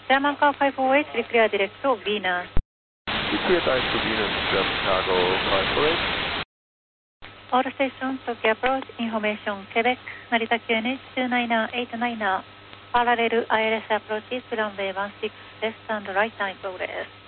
German car 548, we clear direct to Venus. We clear direct to Venus, German cargo 548. All stations, Tokyo approach, information, Quebec, Narita QNH 29989, parallel ILS approaches, runway 16, left and right 9 progress.